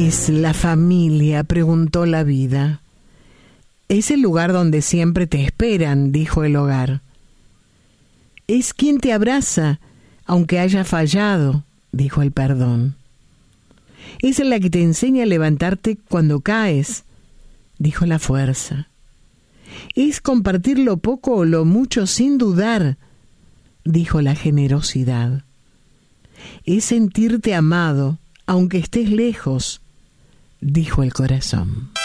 es la familia?, preguntó la vida. Es el lugar donde siempre te esperan, dijo el hogar. Es quien te abraza, aunque haya fallado, dijo el perdón. Es la que te enseña a levantarte cuando caes, dijo la fuerza. Es compartir lo poco o lo mucho sin dudar, dijo la generosidad. Es sentirte amado, aunque estés lejos, dijo el corazón.